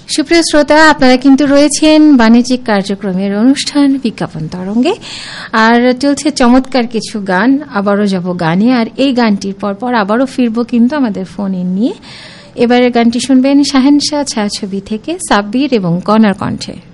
সুপ্রিয় শ্রোতা, আপনারা কিন্তু রয়েছেন বাণিজ্যিক কার্যক্রমের অনুষ্ঠান বিজ্ঞাপন তরঙ্গে, আর চলছে চমৎকার কিছু গান। আবারও যাব গানে, আর এই গানটির পরপর আবারও ফিরবো কিন্তু আমাদের ফোন ইন নিয়ে। এবারের গানটি শুনবেন শাহেনশাহ ছায়াছবি থেকে সাব্বির এবং কণার কণ্ঠে।